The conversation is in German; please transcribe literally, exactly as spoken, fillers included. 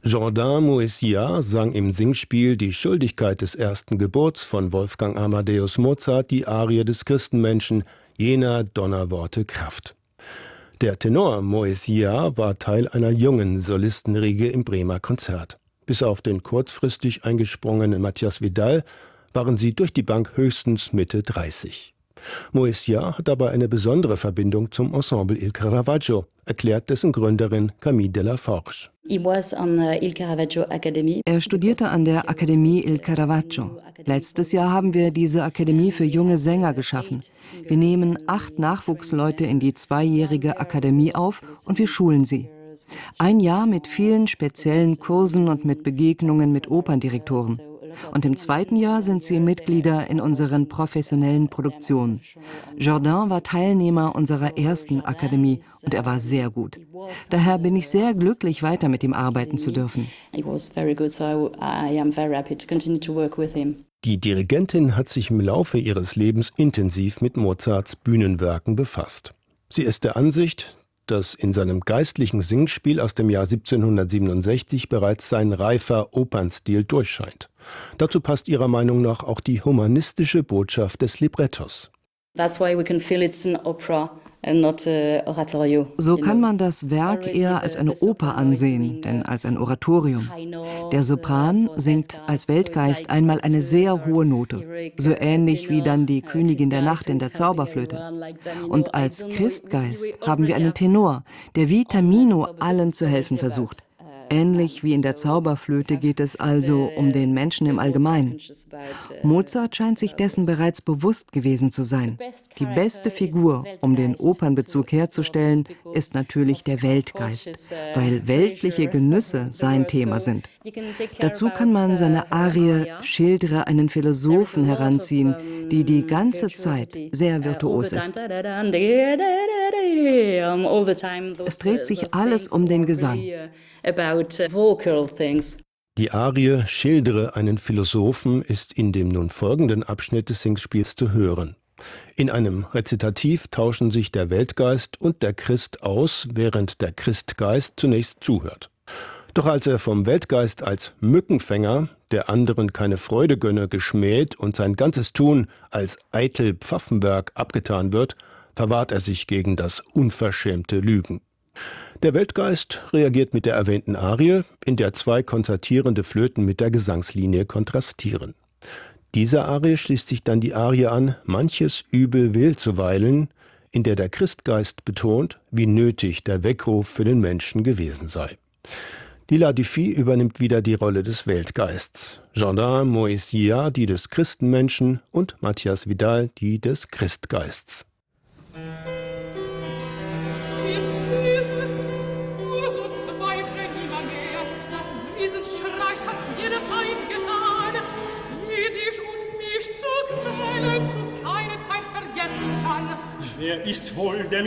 Jourdain Moesia sang im Singspiel Die Schuldigkeit des ersten Geburts von Wolfgang Amadeus Mozart die Arie des Christenmenschen, jener Donnerworte Kraft. Der Tenor Moesia war Teil einer jungen Solistenriege im Bremer Konzert. Bis auf den kurzfristig eingesprungenen Matthias Vidal waren sie durch die Bank höchstens Mitte dreißig. Moesia hat aber eine besondere Verbindung zum Ensemble Il Caravaggio, erklärt dessen Gründerin Camille Delaforge. Er studierte an der Akademie Il Caravaggio. Letztes Jahr haben wir diese Akademie für junge Sänger geschaffen. Wir nehmen acht Nachwuchsleute in die zweijährige Akademie auf und wir schulen sie. Ein Jahr mit vielen speziellen Kursen und mit Begegnungen mit Operndirektoren. Und im zweiten Jahr sind sie Mitglieder in unseren professionellen Produktionen. Jourdain war Teilnehmer unserer ersten Akademie und er war sehr gut. Daher bin ich sehr glücklich, weiter mit ihm arbeiten zu dürfen. Die Dirigentin hat sich im Laufe ihres Lebens intensiv mit Mozarts Bühnenwerken befasst. Sie ist der Ansicht, dass in seinem geistlichen Singspiel aus dem Jahr siebzehnhundertsiebenundsechzig bereits sein reifer Opernstil durchscheint. Dazu passt ihrer Meinung nach auch die humanistische Botschaft des Librettos. So kann man das Werk eher als eine Oper ansehen, denn als ein Oratorium. Der Sopran singt als Weltgeist einmal eine sehr hohe Note, so ähnlich wie dann die Königin der Nacht in der Zauberflöte. Und als Christgeist haben wir einen Tenor, der wie Tamino allen zu helfen versucht. Ähnlich wie in der Zauberflöte geht es also um den Menschen im Allgemeinen. Mozart scheint sich dessen bereits bewusst gewesen zu sein. Die beste Figur, um den Opernbezug herzustellen, ist natürlich der Weltgeist, weil weltliche Genüsse sein Thema sind. Dazu kann man seine Arie Schildere einen Philosophen heranziehen, die die ganze Zeit sehr virtuos ist. Es dreht sich alles um den Gesang. Die Arie Schildere einen Philosophen ist in dem nun folgenden Abschnitt des Singspiels zu hören. In einem Rezitativ tauschen sich der Weltgeist und der Christ aus, während der Christgeist zunächst zuhört. Doch als er vom Weltgeist als Mückenfänger, der anderen keine Freude gönne, geschmäht und sein ganzes Tun als eitel Pfaffenwerk abgetan wird, verwahrt er sich gegen das unverschämte Lügen. Der Weltgeist reagiert mit der erwähnten Arie, in der zwei konzertierende Flöten mit der Gesangslinie kontrastieren. Dieser Arie schließt sich dann die Arie an, Manches Übel will zuweilen, in der der Christgeist betont, wie nötig der Weckruf für den Menschen gewesen sei. Dila Dufy übernimmt wieder die Rolle des Weltgeists, Jourdain Moesia die des Christenmenschen und Matthias Vidal die des Christgeists. Wer ist wohl der